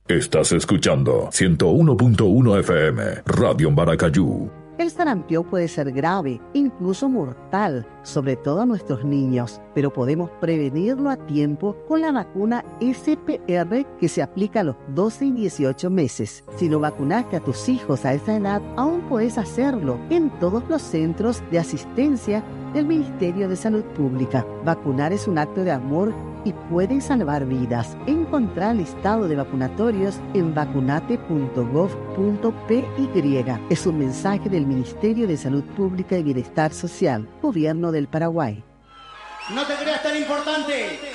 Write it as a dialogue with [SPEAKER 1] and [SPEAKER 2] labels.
[SPEAKER 1] Estás escuchando 101.1 FM, Radio Maracayú.
[SPEAKER 2] El sarampión puede ser grave, incluso mortal, sobre todo a nuestros niños, pero podemos prevenirlo a tiempo con la vacuna SPR que se aplica a los 12 y 18 meses. Si no vacunaste a tus hijos a esa edad, aún puedes hacerlo en todos los centros de asistencia del Ministerio de Salud Pública. Vacunar es un acto de amor y puede salvar vidas. Encontrá el listado de vacunatorios en vacunate.gov.py. Es un mensaje del Ministerio de Salud Pública y Bienestar Social, Gobierno del Paraguay.
[SPEAKER 3] No te creas tan importante.